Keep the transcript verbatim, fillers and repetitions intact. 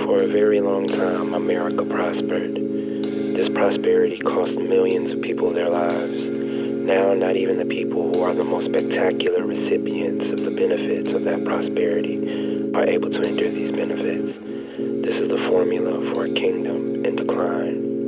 For a very long time, America prospered. This prosperity cost millions of people their lives. Now, not even the people who are the most spectacular recipients of the benefits of that prosperity are able to enjoy these benefits. This is the formula for a kingdom in decline.